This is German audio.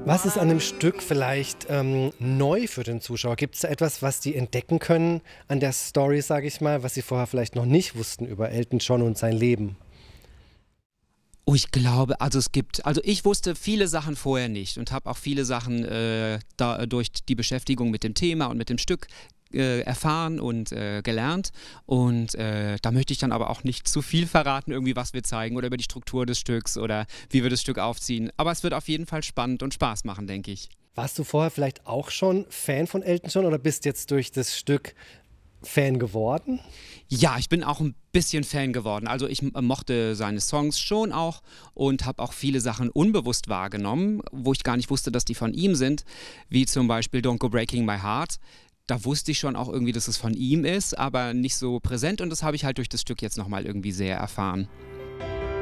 Was ist an dem Stück vielleicht neu für den Zuschauer? Gibt es da etwas, was die entdecken können an der Story, sage ich mal, was sie vorher vielleicht noch nicht wussten über Elton John und sein Leben? Oh, ich glaube, also ich wusste viele Sachen vorher nicht und habe auch viele Sachen durch die Beschäftigung mit dem Thema und mit dem Stück erfahren und gelernt. Und da möchte ich dann aber auch nicht zu viel verraten, irgendwie was wir zeigen oder über die Struktur des Stücks oder wie wir das Stück aufziehen. Aber es wird auf jeden Fall spannend und Spaß machen, denke ich. Warst du vorher vielleicht auch schon Fan von Elton John oder bist jetzt durch das Stück Fan geworden? Ja, ich bin auch ein bisschen Fan geworden. Also ich mochte seine Songs schon auch und habe auch viele Sachen unbewusst wahrgenommen, wo ich gar nicht wusste, dass die von ihm sind, wie zum Beispiel Don't Go Breaking My Heart. Da wusste ich schon auch irgendwie, dass es von ihm ist, aber nicht so präsent und das habe ich halt durch das Stück jetzt nochmal irgendwie sehr erfahren.